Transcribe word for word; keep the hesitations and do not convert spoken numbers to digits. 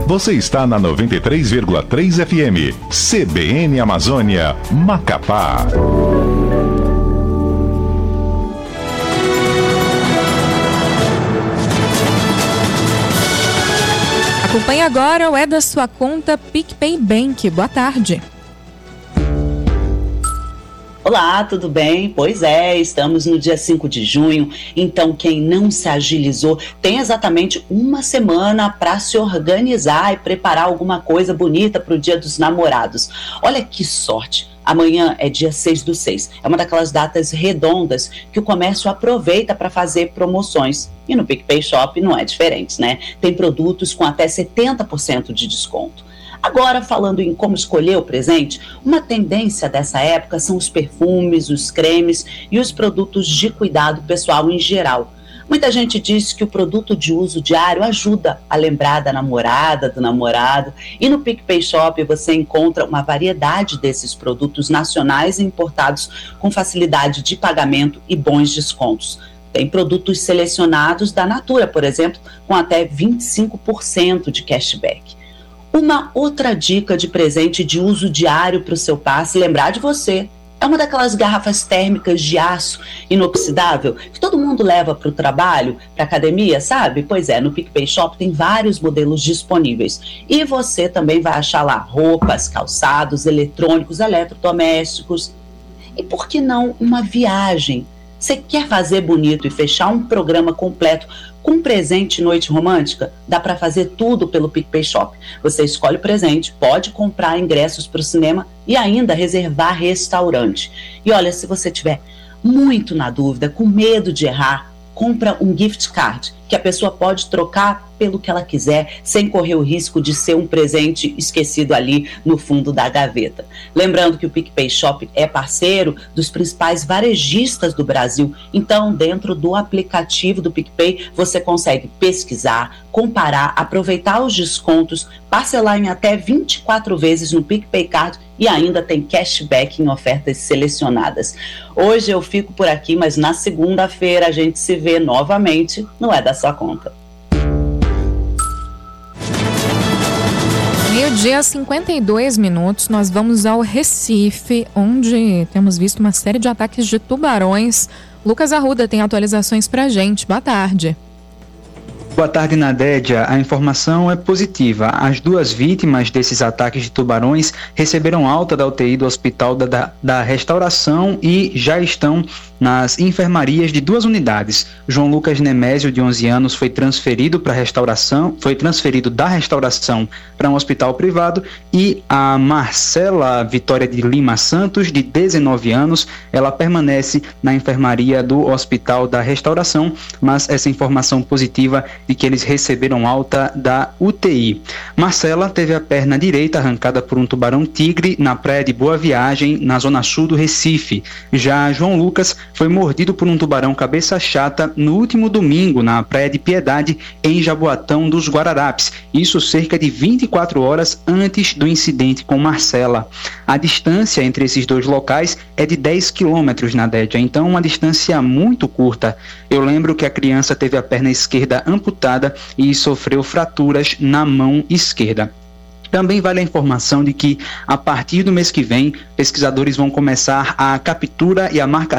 Você está na noventa e três vírgula três F M, C B N Amazônia, Macapá. Acompanhe agora o É da Sua Conta PicPay Bank. Boa tarde. Olá, tudo bem? Pois é, estamos no dia cinco de junho, então quem não se agilizou tem exatamente uma semana para se organizar e preparar alguma coisa bonita para o Dia dos Namorados. Olha que sorte! Amanhã é dia seis do seis, é uma daquelas datas redondas que o comércio aproveita para fazer promoções. E no PicPay Shop não é diferente, né? Tem produtos com até setenta por cento de desconto. Agora, falando em como escolher o presente, uma tendência dessa época são os perfumes, os cremes e os produtos de cuidado pessoal em geral. Muita gente diz que o produto de uso diário ajuda a lembrar da namorada, do namorado. E no PicPay Shop você encontra uma variedade desses produtos nacionais e importados com facilidade de pagamento e bons descontos. Tem produtos selecionados da Natura, por exemplo, com até vinte e cinco por cento de cashback. Uma outra dica de presente de uso diário para o seu par, se lembrar de você, é uma daquelas garrafas térmicas de aço inoxidável que todo mundo leva para o trabalho, para a academia, sabe? Pois é, no PicPay Shop tem vários modelos disponíveis. E você também vai achar lá roupas, calçados, eletrônicos, eletrodomésticos. E por que não uma viagem? Você quer fazer bonito e fechar um programa completo com presente noite romântica? Dá para fazer tudo pelo PicPay Shop. Você escolhe o presente, pode comprar ingressos para o cinema e ainda reservar restaurante. E olha, se você tiver muito na dúvida, com medo de errar, compra um gift card, que a pessoa pode trocar pelo que ela quiser, sem correr o risco de ser um presente esquecido ali no fundo da gaveta. Lembrando que o PicPay Shop é parceiro dos principais varejistas do Brasil, então dentro do aplicativo do PicPay você consegue pesquisar, comparar, aproveitar os descontos, parcelar em até vinte e quatro vezes no PicPay Card e ainda tem cashback em ofertas selecionadas. Hoje eu fico por aqui, mas na segunda-feira a gente se vê novamente no É da Sua Conta. Meio-dia, cinquenta e dois minutos, nós vamos ao Recife, onde temos visto uma série de ataques de tubarões. Lucas Arruda tem atualizações pra gente. Boa tarde. Boa tarde, Nadédia. A informação é positiva. As duas vítimas desses ataques de tubarões receberam alta da U T I do Hospital da, da, da Restauração e já estão nas enfermarias de duas unidades. João Lucas Nemésio, de onze anos, foi transferido para restauração, foi transferido da restauração para um hospital privado, e a Marcela Vitória de Lima Santos, de dezenove anos, ela permanece na enfermaria do Hospital da Restauração, mas essa informação positiva de que eles receberam alta da U T I. Marcela teve a perna direita arrancada por um tubarão-tigre na praia de Boa Viagem, na zona sul do Recife. Já João Lucas foi mordido por um tubarão cabeça chata no último domingo na praia de Piedade, em Jaboatão dos Guararapes. Isso cerca de vinte e quatro horas antes do incidente com Marcela. A distância entre esses dois locais é de dez quilômetros, Nadédia, então uma distância muito curta. Eu lembro que a criança teve a perna esquerda amputada e sofreu fraturas na mão esquerda. Também vale a informação de que, a partir do mês que vem, pesquisadores vão começar a captura e a marcação